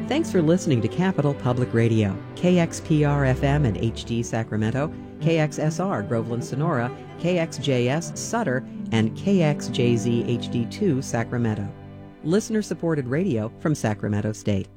Thanks for listening to Capital Public Radio, KXPR-FM and HD Sacramento, KXSR Groveland Sonora, KXJS Sutter, and KXJZ HD2 Sacramento. Listener-supported radio from Sacramento State.